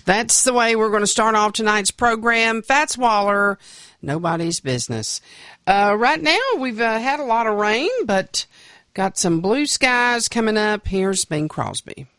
That's the way we're going to start off tonight's program. Fats Waller, Nobody's Business. Right now, we've had a lot of rain, but got some blue skies coming up. Here's Bing Crosby.